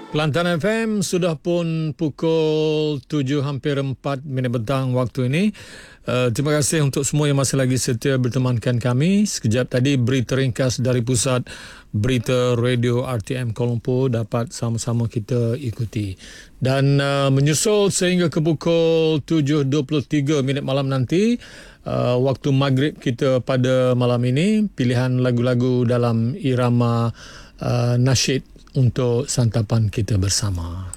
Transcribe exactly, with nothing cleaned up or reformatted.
Kelantan F M sudah pun pukul tujuh hampir empat minit petang waktu ini. Uh, terima kasih untuk semua yang masih lagi setia bertemankan kami. Sekejap tadi berita ringkas dari pusat berita radio R T M Kuala Lumpur dapat sama-sama kita ikuti. Dan uh, menyusul sehingga ke pukul tujuh dua puluh tiga minit malam nanti, uh, waktu maghrib kita pada malam ini, pilihan lagu-lagu dalam irama uh, nasyid untuk santapan kita bersama.